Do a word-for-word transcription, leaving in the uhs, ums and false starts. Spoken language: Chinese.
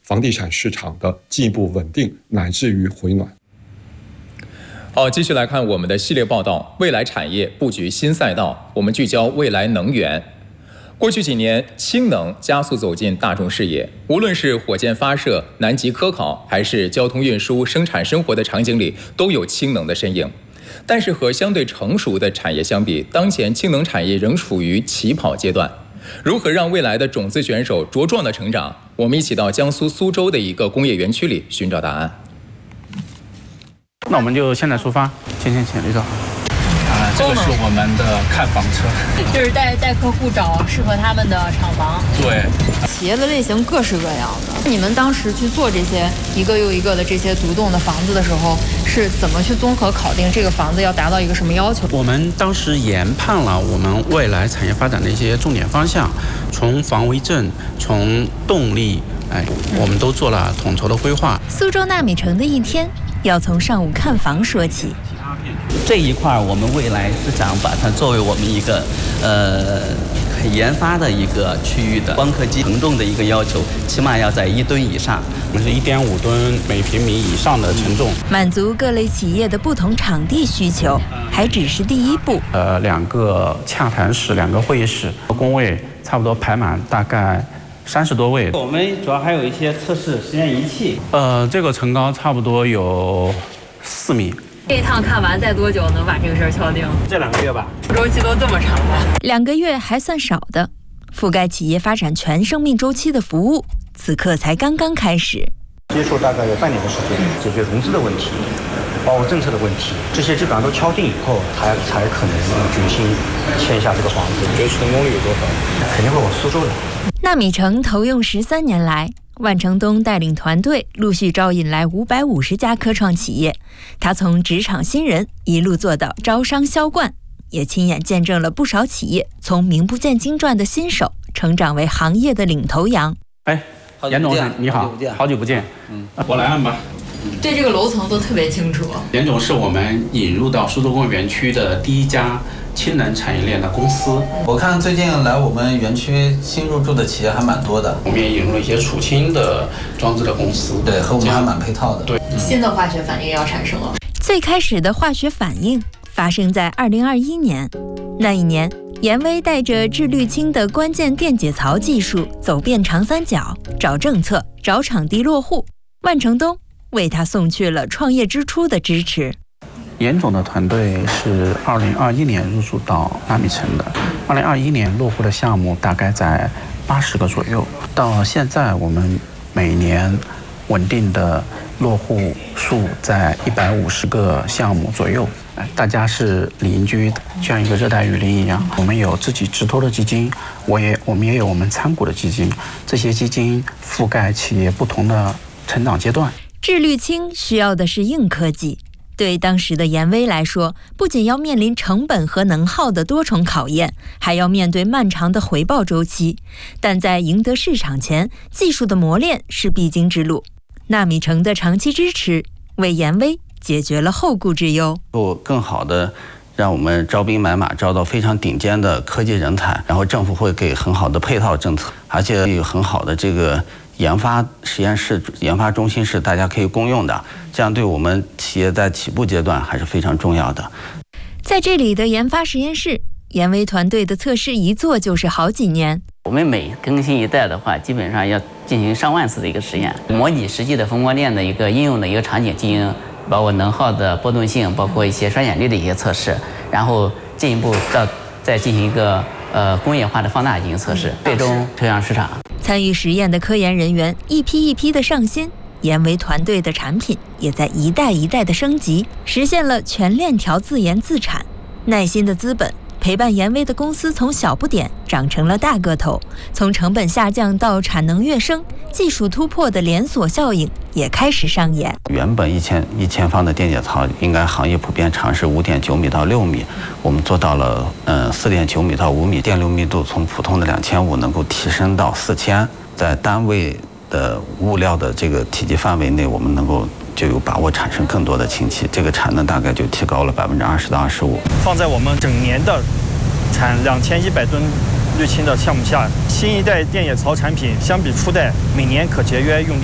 房地产市场的进一步稳定乃至于回暖。 好，继续来看我们的系列报道，未来产业布局新赛道，我们聚焦未来能源。过去几年，氢能加速走进大众视野，无论是火箭发射、南极科考，还是交通运输、生产生活的场景里，都有氢能的身影。但是和相对成熟的产业相比，当前氢能产业仍处于起跑阶段。如何让未来的种子选手茁壮的成长？我们一起到江苏苏州的一个工业园区里寻找答案。 那我们就现在出发，请请请，李总。 啊，这个是我们的看房车， 就是带带客户找适合他们的厂房。 对， 企业的类型各式各样的。你们当时去做这些一个又一个的这些独栋的房子的时候，是怎么去综合考定这个房子要达到一个什么要求？ 我们当时研判了我们未来产业发展的一些重点方向，从防为正，从动力，哎，我们都做了统筹的规划。 苏州纳米城的一天，要从上午看房说起。 这一块我们未来是想把它作为我们一个呃研发的一个区域的光刻机承重的一个要求，起码要在一吨以上。 我们是一点五吨每平米以上的承重， 满足各类企业的不同场地需求，还只是第一步。 呃，两个洽谈室，两个会议室，工位差不多排满大概三十多位。 我们主要还有一些测试实验仪器。 呃，这个层高差不多有四米。 这一趟看完，再多久能把这个事儿敲定？ 这两个月吧。 周期都这么长了？ 两个月还算少的，覆盖企业发展全生命周期的服务，此刻才刚刚开始。 接触大概有半年的时间，解决融资的问题，包括政策的问题，这些基本上都敲定以后，才才可能有决心签下这个房子。你觉得成功率有多少？肯定会往苏州来。 纳米城投用十三年来，万承东带领团队陆续招引来五百五十家科创企业，他从职场新人一路做到招商销冠，也亲眼见证了不少企业从名不见经传的新手成长为行业的领头羊。 哎，严总你好，好久不见。 嗯，我来按吧。 对这个楼层都特别清楚。 严总是我们引入到苏州工业园区的第一家氢能产业链的公司。 我看最近来我们园区新入驻的企业还蛮多的， 我们也引入了一些储氢的装置的公司， 对，和我们还蛮配套的。 对， 新的化学反应要产生了。 最开始的化学反应发生在二零二一年，那一年，严威带着制氯氢的关键电解槽技术走遍长三角，找政策，找场地落户。万承东为他送去了创业之初的支持。 严总的团队是二零二一年入驻到纳米城的，二零二一年落户的项目大概在八十个左右，到现在我们每年稳定的落户数在一百五十个项目左右。大家是邻居，就像一个热带雨林一样。我们有自己直投的基金，我也我们也有我们参股的基金，这些基金覆盖企业不同的成长阶段。 制氯氢需要的是硬科技，对当时的严威来说，不仅要面临成本和能耗的多重考验，还要面对漫长的回报周期。但在赢得市场前，技术的磨练是必经之路。纳米城的长期支持，为严威解决了后顾之忧。 更好的让我们招兵买马，招到非常顶尖的科技人才，然后政府会给很好的配套政策，而且有很好的这个研发实验室、研发中心是大家可以共用的，这样对我们企业在起步阶段还是非常重要的。 在这里的研发实验室，严威团队的测试一做就是好几年。 我们每更新一代的话，基本上要进行上万次的一个实验，模拟实际的风光电的一个应用的一个场景，进行包括能耗的波动性，包括一些衰减率的一些测试，然后进一步到再进行一个呃工业化的放大进行测试，最终推向市场。 参与实验的科研人员一批一批的上新，严威团队的产品也在一代一代的升级，实现了全链条自研自产。耐心的资本陪伴严威的公司从小不点长成了大个头，从成本下降到产能跃升，技术突破的连锁效应也开始上演。 原本一千一千方的电解槽，应该行业普遍常是五点九米到六米，我们做到了呃四点九米到五米，电流密度从普通的两千五能够提升到四千，在单位的物料的这个体积范围内，我们能够就有把握产生更多的氢气，这个产能大概就提高了百分之二十到二十五。 放在我们整年的产两千一百吨氯氢的项目下，新一代电解槽产品相比初代每年可节约用